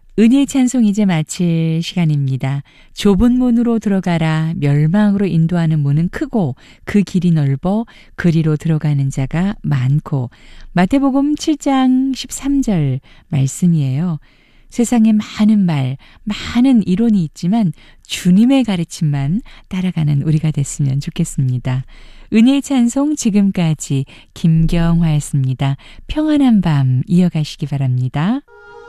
은혜의 찬송 이제 마칠 시간입니다. 좁은 문으로 들어가라. 멸망으로 인도하는 문은 크고 그 길이 넓어 그리로 들어가는 자가 많고. 마태복음 7장 13절 말씀이에요. 세상에 많은 말, 많은 이론이 있지만 주님의 가르침만 따라가는 우리가 됐으면 좋겠습니다. 은혜의 찬송 지금까지 김경화였습니다. 평안한 밤 이어가시기 바랍니다.